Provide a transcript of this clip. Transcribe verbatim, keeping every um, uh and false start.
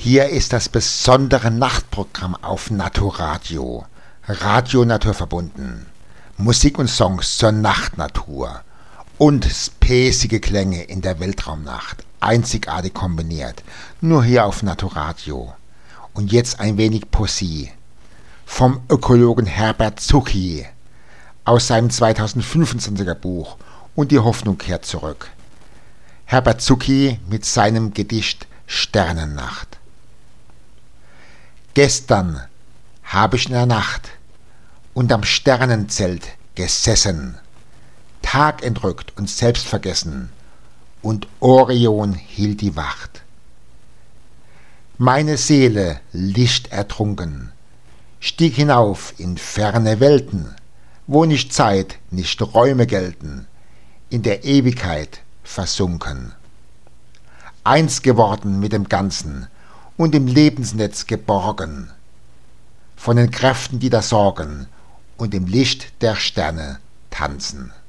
Hier ist das besondere Nachtprogramm auf Naturadio. Radio naturverbunden. Musik und Songs zur Nachtnatur. Und späßige Klänge in der Weltraumnacht. Einzigartig kombiniert. Nur hier auf Naturadio. Und jetzt ein wenig Poesie. Vom Ökologen Herbert Zucchi. Aus seinem zweitausendfünfundzwanziger Buch Und die Hoffnung kehrt zurück. Herbert Zucchi mit seinem Gedicht Sternennacht. Gestern habe ich in der Nacht unterm Sternenzelt gesessen, tagentrückt und selbstvergessen, und Orion hielt die Wacht. Meine Seele, lichtertrunken, stieg hinauf in ferne Welten, wo nicht Zeit, nicht Räume gelten, in der Ewigkeit versunken. Eins geworden mit dem Ganzen und im Lebensnetz geborgen, von den Kräften, die da sorgen und im Licht der Sterne tanzen.